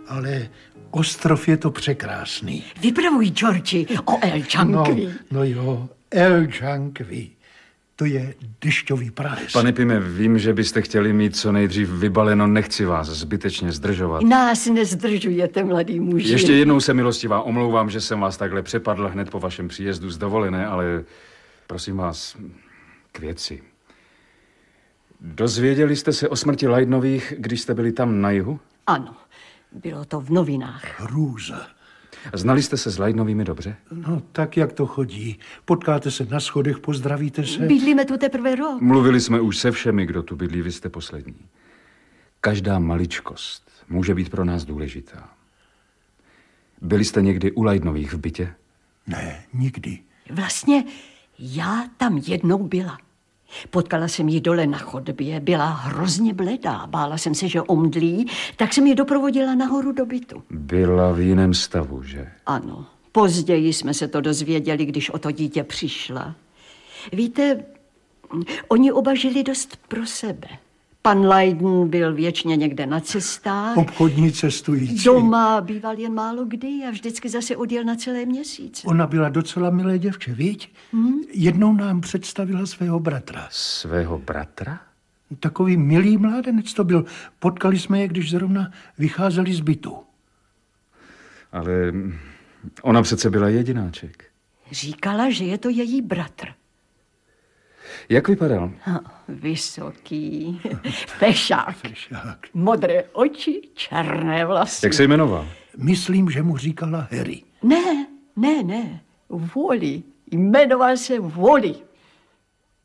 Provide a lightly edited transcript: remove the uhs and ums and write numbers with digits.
ale ostrov je to překrásný. Vypravuj, Georgi, o El Jankvi. No jo, El Jankvi. To je dešťový prales. Pane Pime, vím, že byste chtěli mít co nejdřív vybaleno, nechci vás zbytečně zdržovat. Nás nezdržujete, mladý muži. Ještě jednou se milostivá omlouvám, že jsem vás takhle přepadl hned po vašem příjezdu z dovolené, ale prosím vás, k věci. Dozvěděli jste se o smrti Leidnových, když jste byli tam na jihu? Ano, bylo to v novinách. Hrůza. Znali jste se s Leidnovými dobře? No, tak jak to chodí. Potkáte se na schodech, pozdravíte se. Bydlíme tu teprve rok. Mluvili jsme už se všemi, kdo tu bydlí, vy jste poslední. Každá maličkost může být pro nás důležitá. Byli jste někdy u Leidnových v bytě? Ne, nikdy. Vlastně já tam jednou byla. Potkala jsem ji dole na chodbě, byla hrozně bledá, bála jsem se, že omdlí, tak jsem ji doprovodila nahoru do bytu. Byla v jiném stavu, že? Ano, později jsme se to dozvěděli, když o to dítě přišla. Víte, oni oba žili dost pro sebe. Pan Leiden byl věčně někde na cestách. Obchodní cestující. Doma býval jen málo kdy a vždycky zase odjel na celé měsíce. Ona byla docela milé děvče, viď? Jednou nám představila svého bratra. Svého bratra? Takový milý mládenec to byl. Potkali jsme je, když zrovna vycházeli z bytu. Ale ona přece byla jedináček. Říkala, že je to její bratr. Jak vypadal? Vysoký, fešák, Fešák. modré oči, černé vlasy. Jak se jmenoval? Myslím, že mu říkala Harry. Ne, Wally. Jmenoval se Wally.